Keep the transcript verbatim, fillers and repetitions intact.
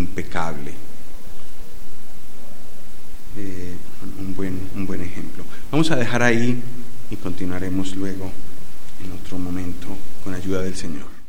impecable. Eh, un buen, un buen ejemplo. Vamos a dejar ahí y continuaremos luego en otro momento con ayuda del Señor.